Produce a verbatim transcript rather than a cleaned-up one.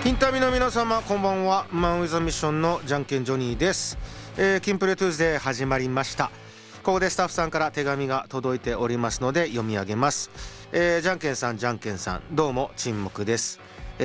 金民の皆様こんばんは。マンウィザミッションのじゃんけんジョニーです。えー、キンプレトゥーズデー始まりました。ここでスタッフさんから手紙が届いておりますので読み上げます。えー、じゃんけんさんじゃんけんさんどうも沈黙です。